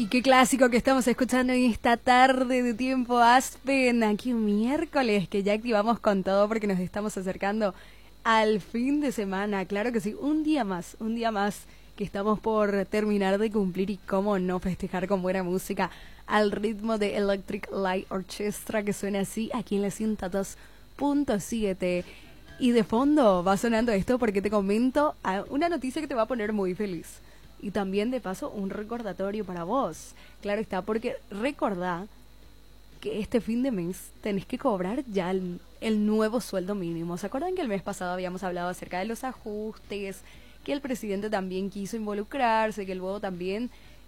qué clásico que estamos escuchando en esta tarde de Tiempo Aspen, aquí un miércoles que ya activamos con todo porque nos estamos acercando al fin de semana. Claro que sí, un día más que estamos por terminar de cumplir y cómo no festejar con buena música al ritmo de Electric Light Orchestra que suena así aquí en la 102.7. Y de fondo va sonando esto porque te comento una noticia que te va a poner muy feliz. Y también de paso un recordatorio para vos. Claro está, porque recordá que este fin de mes tenés que cobrar ya el nuevo sueldo mínimo. ¿Se acuerdan que el mes pasado habíamos hablado acerca de los ajustes? Que el presidente también quiso involucrarse, que luego también,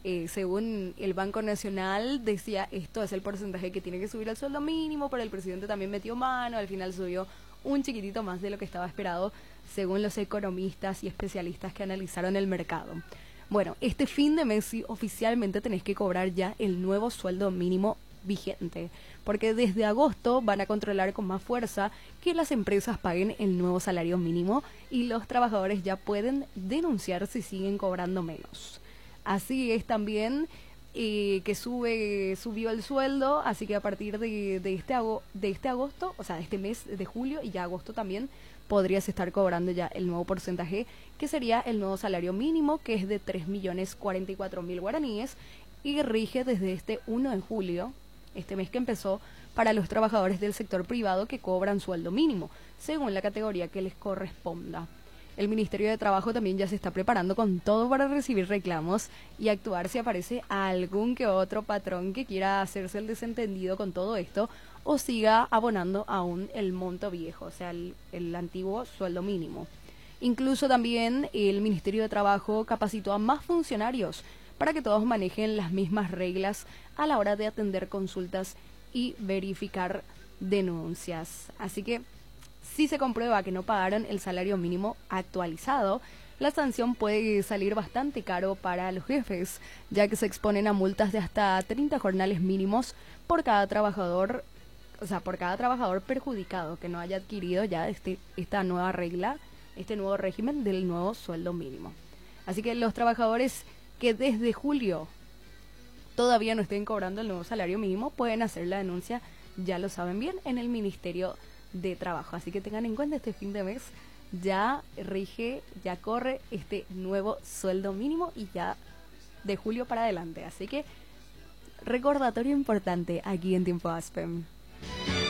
según el Banco Nacional, decía esto es el porcentaje que tiene que subir el sueldo mínimo, pero el presidente también metió mano, al final subió un chiquitito más de lo que estaba esperado, según los economistas y especialistas que analizaron el mercado. Bueno, este fin de mes sí, oficialmente tenés que cobrar ya el nuevo sueldo mínimo vigente, porque desde agosto van a controlar con más fuerza que las empresas paguen el nuevo salario mínimo y los trabajadores ya pueden denunciar si siguen cobrando menos. Así es también que subió el sueldo, así que a partir de este agosto, o sea, de este mes de julio y ya agosto también, podrías estar cobrando ya el nuevo porcentaje, que sería el nuevo salario mínimo, que es de 3.044.000 guaraníes, y rige desde este 1 de julio, este mes que empezó, para los trabajadores del sector privado que cobran sueldo mínimo, según la categoría que les corresponda. El Ministerio de Trabajo también ya se está preparando con todo para recibir reclamos y actuar si aparece algún que otro patrón que quiera hacerse el desentendido con todo esto o siga abonando aún el monto viejo, o sea, el antiguo sueldo mínimo. Incluso también el Ministerio de Trabajo capacitó a más funcionarios para que todos manejen las mismas reglas a la hora de atender consultas y verificar denuncias. Así que si se comprueba que no pagaron el salario mínimo actualizado, la sanción puede salir bastante caro para los jefes, ya que se exponen a multas de hasta 30 jornales mínimos por cada trabajador, o sea, por cada trabajador perjudicado que no haya adquirido ya esta nueva regla, este nuevo régimen del nuevo sueldo mínimo. Así que los trabajadores que desde julio todavía no estén cobrando el nuevo salario mínimo pueden hacer la denuncia, ya lo saben bien, en el Ministerio de Trabajo. Así que tengan en cuenta este fin de mes ya corre este nuevo sueldo mínimo y ya de julio para adelante. Así que recordatorio importante aquí en Tiempo Aspen.